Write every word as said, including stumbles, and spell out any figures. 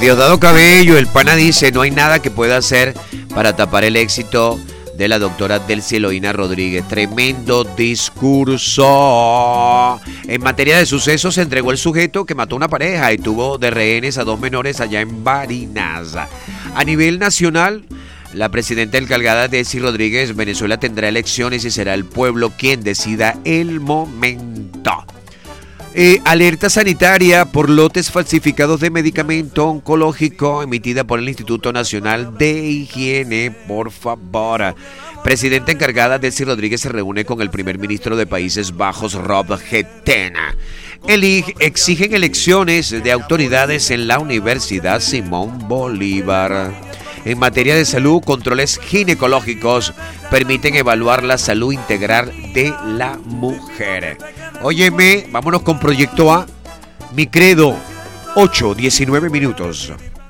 Diosdado Cabello, el pana dice, no hay nada que pueda hacer para tapar el éxito de la doctora Delcy Eloína Rodríguez. Tremendo discurso. En materia de sucesos, se entregó el sujeto que mató a una pareja y tuvo de rehenes a dos menores allá en Barinas. A nivel nacional, la presidenta encargada Delcy Rodríguez, Venezuela tendrá elecciones y será el pueblo quien decida el momento. Eh, alerta sanitaria por lotes falsificados de medicamento oncológico emitida por el Instituto Nacional de Higiene. Por favor. Presidenta encargada Delcy Rodríguez se reúne con el primer ministro de Países Bajos, Rob Getena. Exigen elecciones de autoridades en la Universidad Simón Bolívar. En materia de salud, controles ginecológicos permiten evaluar la salud integral de la mujer. Óyeme, vámonos con Proyecto A. Mi credo, ocho diecinueve minutos.